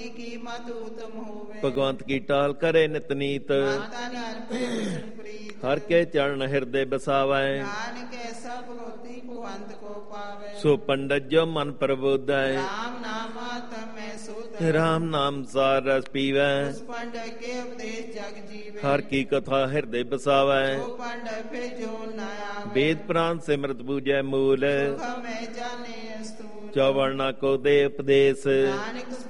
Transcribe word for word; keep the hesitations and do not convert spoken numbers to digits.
ਕੀ ਮਤ ਉਤਮ ਹੋਵੇ। ਭਗਵੰਤ ਕੀ ਟਾਲ ਕਰੇ ਨਿਤ ਨੀਤ, ਮਾਤਾ ਨਿਰਭੈ ਵਿਸ਼ਨ ਪ੍ਰੀਤ। ਹਰ ਕੇ ਚਰਨ ਹਿਰਦੇ ਬਸਾਵੈ, ਨਾਨਕ ਐਸਾ ਭਗਵਤੀ ਭਗਵੰਤ ਕੋ ਪਾਵੈ। ਸੋ ਪੰਡਤ ਜੋ ਮਨ ਪ੍ਰਬੋਧੈ, ਰਾਮ ਨਾਮ ਆਤਮੈ ਸੋਧੈ। ਰਾਮ ਨਾਮ ਸਾਰ ਰਸ ਪੀਵੈ, ਉਸ ਪੰਡਤ ਕੇ ਉਪਦੇਸ਼ ਜਗ ਜੀਵੈ। ਹਰ ਕੀ ਕਥਾ ਹਿਰਦੇ ਬਸਾਵੈ, ਸੋ ਪੰਡਤ ਫਿਰ ਜੋ ਨ ਆਵੈ। ਵੇਦ ਪ੍ਰਾਨ ਸਿਮਰਤ ਪੂਜੈ ਮੂਲ, ਸੁਖ ਮੈਂ ਜਾਣੇ ਅਸਤੂਲ। ਚੌਵਰਨਾ ਕੋ ਦੇ ਉਪਦੇਸ਼, ਨਾਨਕ